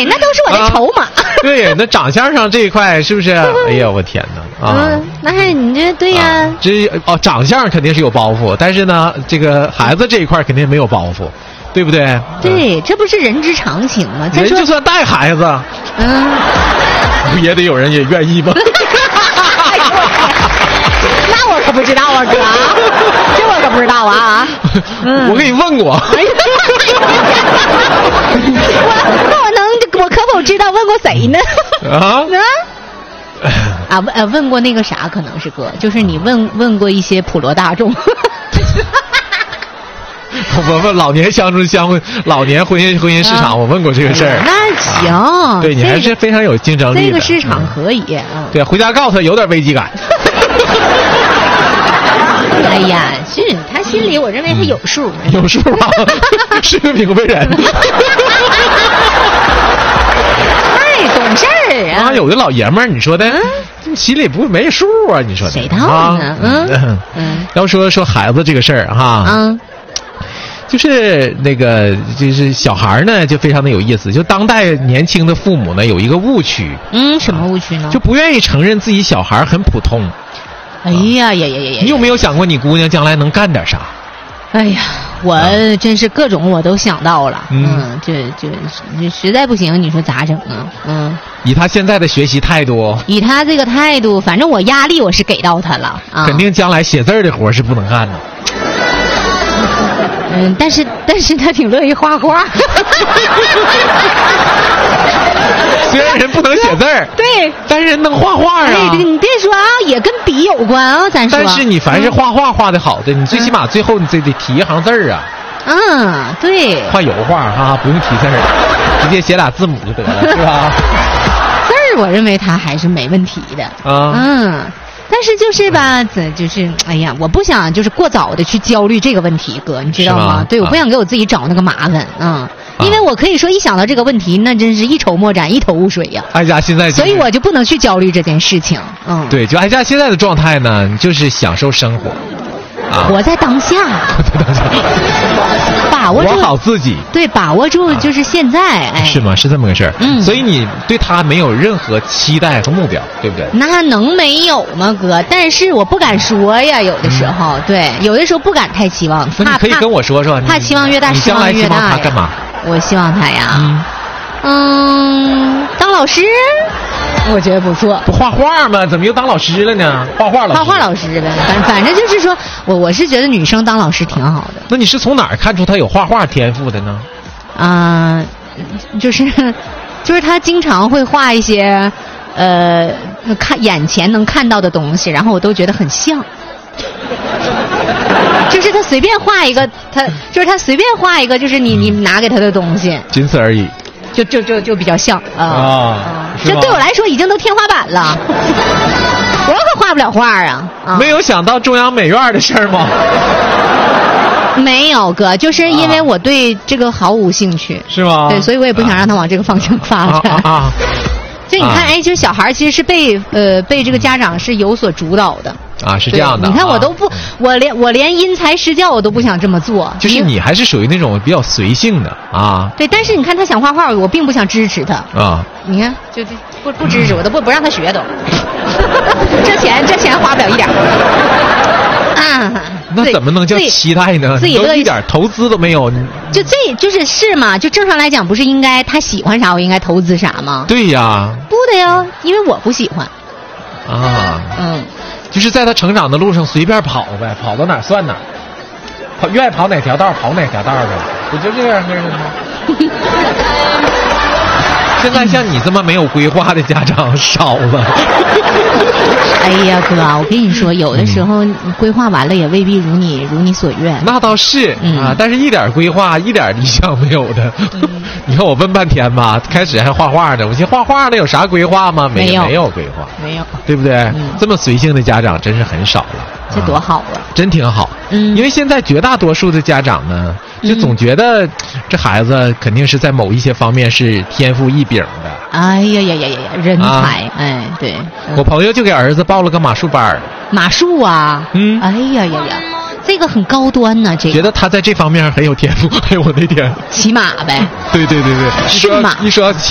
对，那都是我的筹码。 对，那长相上这一块是不是？哎呀，我天哪！ 那还你这对呀？ 长相肯定是有包袱，但是呢，这个孩子这一块肯定没有包袱，对不对？ 对，这不是人之常情吗？ 人就算带孩子，不也得有人也愿意吗？ 那我可不知道啊，哥，这我可不知道啊。 我给你问过。 我可否知道问过谁呢？问过那个啥，可能是哥，就是你问过一些普罗大众。 我问老年乡村老年婚姻市场，我问过这个事儿。 那行， 对你还是非常有竞争力的。 这个市场可以。 对，回家告诉他有点危机感。 哎呀，是他心里，我认为他有数。 有数啊，是个明白人。 太懂事儿啊！ 有的老爷们儿，你说的，心里没数啊？你说的谁道呢？ 要说孩子这个事儿哈，就是那个就是小孩呢，就非常的有意思。就当代年轻的父母呢，有一个误区。 什么误区呢？ 就不愿意承认自己小孩很普通。 哎呀！ 你有没有想过你姑娘将来能干点啥？ 哎呀，我真是各种我都想到了。就实在不行，你说咋整啊？ 以她现在的学习态度， 以她这个态度，反正我压力我是给到她了啊。 肯定将来写字的活是不能干的。 但是她挺乐意画画。 虽然人不能写字儿， 对， 但是人能画画啊。 你别说啊，也跟笔有关啊，咱说。 但是你凡是画画画的好的，你最起码最后你得提一行字儿啊。 对。 画油画啊，不用提字儿，直接写俩字母就得了，是吧？ 字儿我认为他还是没问题的但是就是吧，就是哎呀，我不想就是过早的去焦虑这个问题，哥，你知道吗？对，我不想给我自己找那个麻烦因为我可以说一想到这个问题，那真是一筹莫展，一头雾水呀。 哀家现在， 所以我就不能去焦虑这件事情。 对，就哀家现在的状态呢，就是享受生活， 活在当下，把握住活好自己。 对，把握住就是现在。 是吗？是这么个事儿。所以你对他没有任何期待和目标，对不对？ 那能没有吗，哥？但是我不敢说呀，有的时候，对，有的时候不敢太期望。 那你可以跟我说说， 怕期望越大， 你将来希望他干嘛？ 我希望他呀，当老师，我觉得不错。 不画画吗？怎么又当老师了呢？画画老师呗，反正就是说，我是觉得女生当老师挺好的。 那你是从哪儿看出她有画画天赋的呢？ 就是她经常会画一些看眼前能看到的东西，然后我都觉得很像。就是他随便画一个，他随便画一个，就是你拿给他的东西， 仅此而已， 就比较像这对我来说已经都天花板了。我可画不了画啊！ 没有想到中央美院的事儿吗？ 没有哥，就是因为我对这个毫无兴趣， 是吗？ 对，所以我也不想让他往这个方向发展。就你看，就是小孩其实是被这个家长是有所主导的。 是这样的。 你看我都不，我连因材施教我都不想这么做。 就是你还是属于那种比较随性的对，但是你看他想画画，我并不想支持他你看，就不支持我，都不让他学都。这钱花不了一点。 那怎么能叫期待呢？ 自己乐意， 一点投资都没有。 就是嘛，就正常来讲，不是应该他喜欢啥，我应该投资啥吗？ 对呀。 不的呀，因为我不喜欢。 就是在他成长的路上随便跑呗，跑到哪儿算哪儿，愿意跑哪条道跑哪条道呗，不就这样式的吗？现在像你这么没有规划的家长少了。 哎呀哥，我跟你说，有的时候你规划完了也未必如你所愿。 那倒是但是一点规划一点理想没有的。你看我问半天吧，开始还画画呢，我寻思画画那有啥规划吗？没有规划， 没有， 对不对？这么随性的家长真是很少了。 这多好啊！ 真挺好。因为现在绝大多数的家长呢，就总觉得这孩子肯定是在某一些方面是天赋异禀的。 哎呀，人才！对。 我朋友就给儿子报了个马术班。 马术啊？哎呀，这个很高端呢。这个觉得他在这方面很有天赋。哎，我那天骑马呗。 对。 驯马。 一说要骑